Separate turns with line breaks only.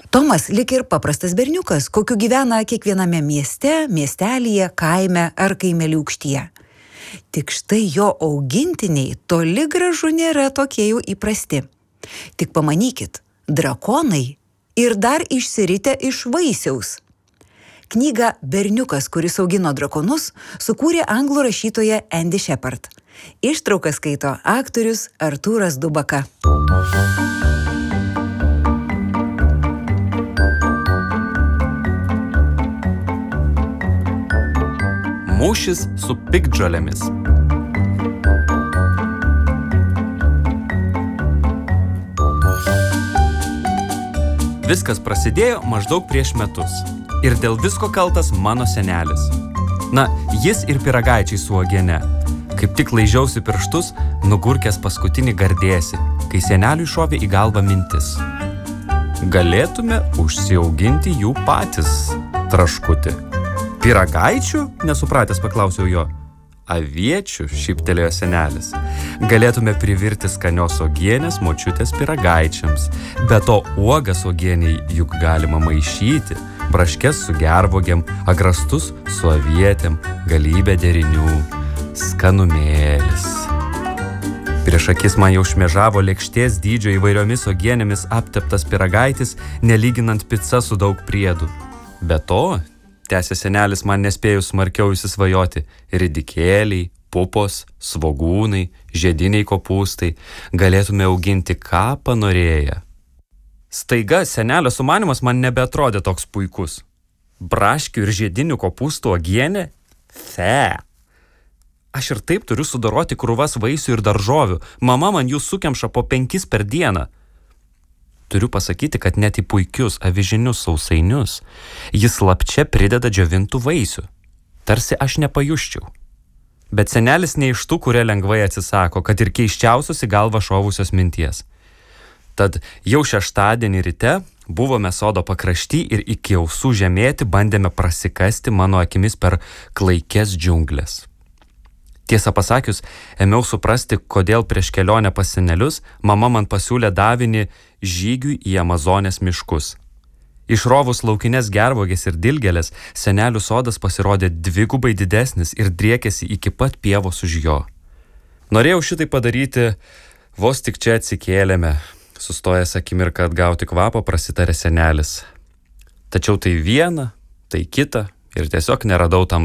Tomas lyg ir paprastas berniukas, kokiu gyvena kiekviename mieste, miestelyje, kaime ar kaimeliūkštyje. Tik štai jo augintiniai toli gražu nėra tokie jau įprasti. Tik pamanykit, drakonai ir dar išsiritę iš vaisiaus. Knygą Berniukas, kuris augino drakonus, sukūrė anglų rašytoja Andy Shepard. Ištrauką skaito aktorius Artūras Dubaka.
Mūšis su piktžolėmis. Viskas prasidėjo maždaug prieš metus. Ir dėl visko kaltas mano senelis. Na, jis ir pyragaičiai su uogiene. Kaip tik laižiausi pirštus, nugurkęs paskutinį gardėsį, kai seneliui šovė į galvą mintis. Galėtume užsiauginti jų patys, traškutį. Pyragaičių? Nesupratęs paklausiau jo. Aviečių, šyptelėjo senelis. Galėtume privirti skanios uogienės močiutės pyragaičiams. Be to uogas uogieniai juk galima maišyti, braškes su gervuogėm, agrastus su avietėm, galybė derinių. Skanumėlis. Prieš akis man jau šmėžavo lėkštės dydžio įvairiomis uogienėmis apteptas pyragaitis, nelyginant pica su daug priedų. Be to, tęsė senelis man nespėjus smarkiau įsisvajoti, ridikėliai, pupos, svogūnai, žiediniai kopūstai, galėtume auginti ką panorėję. Staiga senelio sumanymas man nebeatrodė toks puikus. Braškių ir žiedinių kopūstų uogienė? Fe! Aš ir taip turiu sudoroti krūvas vaisių ir daržovių. Mama man jų sukemša po 5 per dieną. Turiu pasakyti, kad net į puikius avižinius sausainius jis slapčia prideda džiovintų vaisių. Tarsi aš nepajusčiau. Bet senelis ne iš tų, kurie lengvai atsisako, kad ir keisčiausios į galvą šovusios minties. Tad jau šeštadienį ryte buvome sodo pakrašty ir iki ausų žemėti bandėme prasikasti mano akimis per klaikes džiunglės. Tiesą pasakius, ėmiau suprasti, kodėl prieš kelionę pas senelius mama man pasiūlė davinį žygiui į Amazonės miškus. Išrovus laukinės gervuogės ir dilgėlės, senelių sodas pasirodė dvigubai didesnis ir driekėsi iki pat pievos už jo. Norėjau šitai padaryti, vos tik čia atsikėlėme, sustojęs akimirką atgauti kvapą, prasitarė senelis. Tačiau tai viena, tai kita ir tiesiog neradau tam